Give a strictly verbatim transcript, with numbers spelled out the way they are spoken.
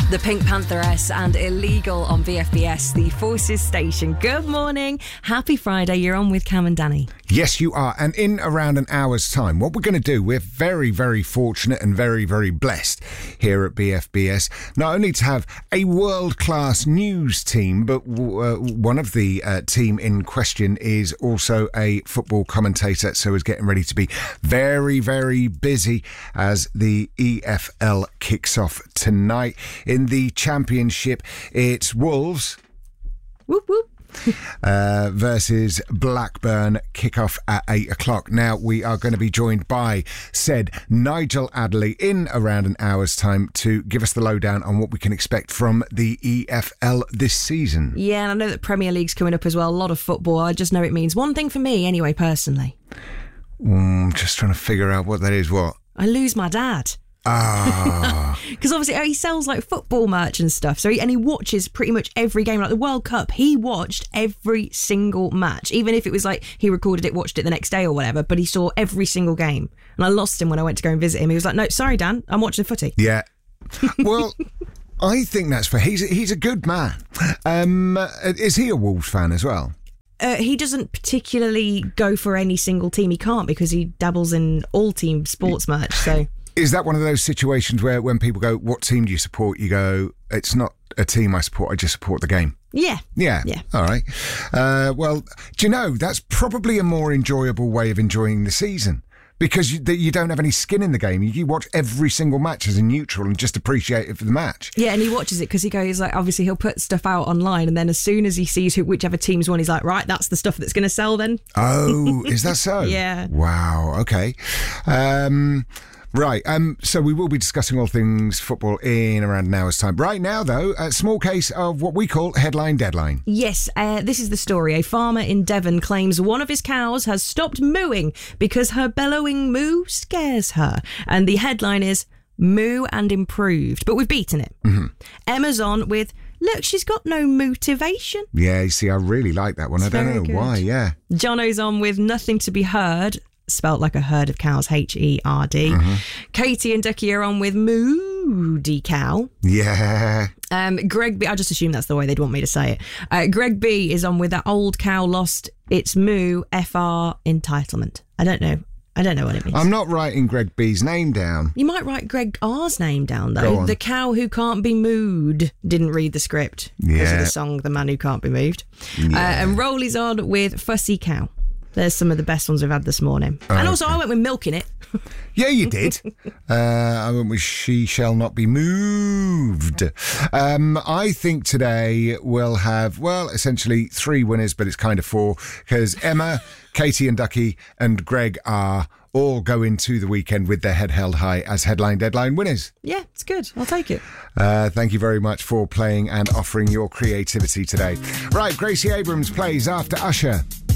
The Pink Pantheress and Illegal on V F B S, the Forces Station. Good morning. Happy Friday. You're on with Cam and Danny. Yes, you are. And in around an hour's time, what we're going to do, we're very, very fortunate and very, very blessed here at B F B S, not only to have a world-class news team, but uh, one of the uh, team in question is also a football commentator, so is getting ready to be very, very busy as the E F L kicks off tonight. In the Championship, it's Wolves Whoop, whoop. uh, versus Blackburn, kick-off at eight o'clock. Now, we are going to be joined by said Nigel Adderley in around an hour's time to give us the lowdown on what we can expect from the E F L this season. Yeah, and I know that Premier League's coming up as well. A lot of football. I just know it means one thing for me anyway, personally. Mm, just trying to figure out what that is. What? I lose my dad. Ah. Because obviously he sells like football merch and stuff, so he, and he watches pretty much every game. Like the World Cup, he watched every single match, even if it was like he recorded it, watched it the next day or whatever, but he saw every single game. And I lost him when I went to go and visit him. He was like, no, sorry Dan, I'm watching the footy. Yeah. Well, I think that's for he's he's a good man. Um, is he a Wolves fan as well? Uh, he doesn't particularly go for any single team. He can't because he dabbles in all team sports merch. So is that one of those situations where when people go, what team do you support? You go, it's not a team I support, I just support the game. Yeah. Yeah. Yeah. All right. Uh, well, do you know, that's probably a more enjoyable way of enjoying the season. Because you, you don't have any skin in the game. You watch every single match as a neutral and just appreciate it for the match. Yeah, and he watches it because he goes, like, obviously he'll put stuff out online, and then as soon as he sees who, whichever team's won, he's like, right, that's the stuff that's going to sell then. Oh, is that so? Yeah. Wow, okay. Um... Right, um, so we will be discussing all things football in around an hour's time. Right now, though, a small case of what we call headline deadline. Yes, uh, this is the story. A farmer in Devon claims one of his cows has stopped mooing because her bellowing moo scares her. And the headline is, Moo and Improved. But we've beaten it. Mm-hmm. Emma's on with, look, she's got no motivation. Yeah, you see, I really like that one. It's I don't know good. why, yeah. Jono's on with Nothing to be Heard, spelt like a herd of cows, H E R D. Mm-hmm. Katie and Ducky are on with Moody Cow. Yeah. Um, Greg B, I just assume that's the way they'd want me to say it. Uh, Greg B is on with That Old Cow Lost Its Moo, F R Entitlement. I don't know. I don't know what it means. I'm not writing Greg B's name down. You might write Greg R's name down, Go though. on. The cow who can't be moved didn't read the script. Because Yeah. of the song, The Man Who Can't Be Moved. Yeah. Uh, and Rolly's on with Fussy Cow. There's some of the best ones we've had this morning. Oh, and also, okay. I went with milk in it. Yeah, you did. uh, I went with She Shall Not Be Moved. Um, I think today we'll have, well, essentially three winners, but it's kind of four, because Emma, Katie and Ducky and Greg are all go into the weekend with their head held high as headline deadline winners. Yeah, it's good. I'll take it. Uh, thank you very much for playing and offering your creativity today. Right, Gracie Abrams plays after Usher.